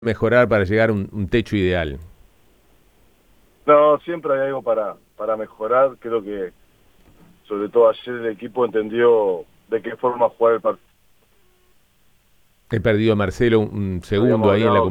mejorar para llegar a un techo ideal? No, siempre hay algo para mejorar. Creo que sobre todo ayer el equipo entendió de qué forma jugar el partido. He perdido a Marcelo un Habíamos segundo ahí en la hablado